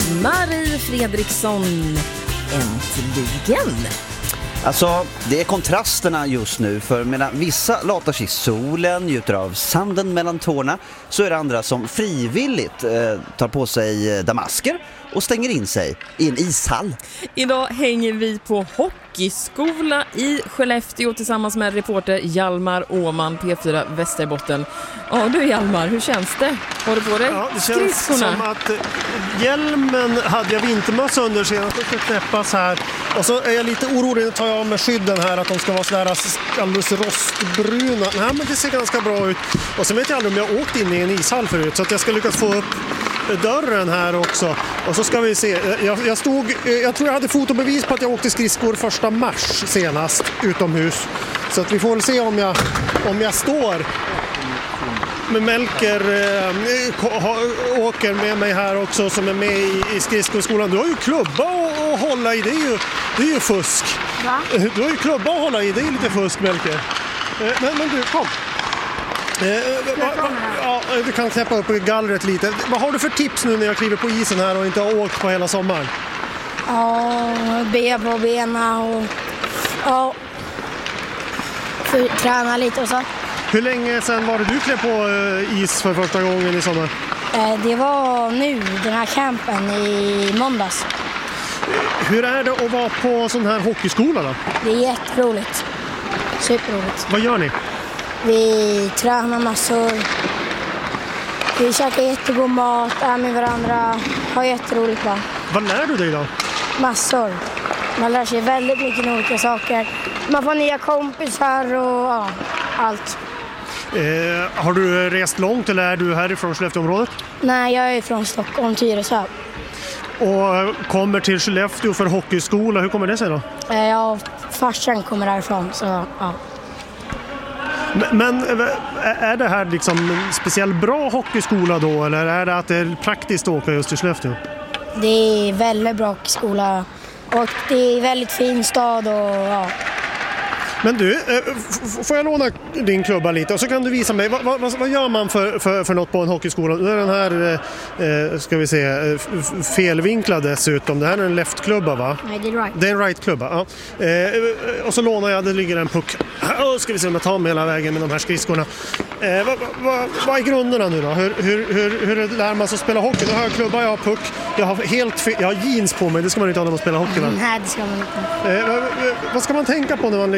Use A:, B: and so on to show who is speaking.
A: Marie Fredriksson, äntligen!
B: Alltså, det är kontrasterna just nu, för medan vissa latar sig i solen, njuter av sanden mellan tårna, så är det andra som frivilligt tar på sig damasker och stänger in sig i en ishall.
A: Idag hänger vi på hockeyskola i Skellefteå tillsammans med reporter Hjalmar Åman, P4 Västerbotten. Ja du Hjalmar, hur känns det? Har du på dig skridskorna?
C: Det känns som att hjälmen hade jag vintermössa under senast och ska knäppas här. Och så är jag lite orolig, tar jag av med skydden här, att de ska vara sådär alldeles rostbruna. Nej, men det ser ganska bra ut. Och så vet jag aldrig om jag åkt in i en ishall förut, så att jag ska lyckas få upp dörren här också. Och så ska vi se, jag tror jag hade fotobevis på att jag åkte skridskor 1 mars senast utomhus. Så att vi får väl se om jag står. Men Melker åker med mig här också, som är med i skridskoskolan. Du har ju klubba att hålla i, det är ju fusk.
D: Va?
C: Du har ju klubba att hålla i, det är lite fusk, Melker. Men du, kom. Ja, du kan knäppa upp gallret lite. Vad har du för tips nu när jag kliver på isen här och inte har åkt på hela sommaren?
D: Ja, be på benen och ja, träna lite och så.
C: Hur länge sedan var det du klev på is för första gången i sommar?
D: Det var nu, den här campen i måndags.
C: Hur är det att vara på sån här hockeyskola då?
D: Det är jätteroligt. Superroligt.
C: Vad gör ni?
D: Vi tränar massor. Vi käkar jättegod mat, är med varandra. Har jätteroligt bara.
C: Vad lär du dig då?
D: Massor. Man lär sig väldigt mycket olika saker. Man får nya kompisar och ja, allt.
C: Har du rest långt eller är du härifrån Skellefteåområdet?
D: Nej, jag är från Stockholm, Tyresö.
C: Och kommer till Skellefteå för hockeyskola. Hur kommer det sig då?
D: Ja, farsan kommer därifrån, så ja.
C: Men är det här liksom en speciell bra hockeyskola då, eller är det att det är praktiskt att åka just till Skellefteå?
D: Det är väldigt bra hockeyskola och det är en väldigt fin stad och ja.
C: Men du, får jag låna din klubba lite och så kan du visa mig, vad gör man för något på en hockeyskola? Nu är den här, ska vi se, felvinklad dessutom. Det här är en leftklubba, va?
D: Nej, det är right.
C: Det är en right-klubba, ja. Och så lånar jag, det ligger en puck. Ska vi se om jag tar mig hela vägen med de här skridskorna. Vad är grunderna nu då? Hur lär man sig att spela hockey? Nu har jag klubba, jag har puck. Jag har jeans på mig, det ska man inte ha när man spelar hockey, va?
D: Nej, det ska man inte.
C: Vad ska man tänka på när man